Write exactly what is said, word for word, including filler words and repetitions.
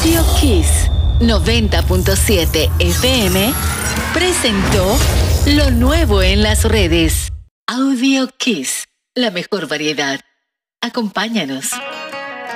Radio Kiss noventa punto siete F M presentó lo nuevo en las redes. Audio Kiss, la mejor variedad. Acompáñanos.